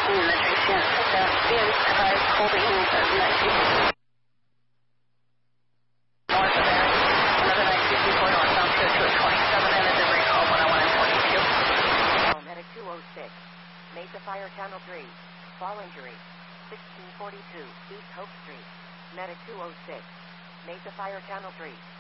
Medic 206, Mesa Fire Channel 3, fall injury, 1642 East Hope Street. Medic 206, Mesa Fire Channel 3.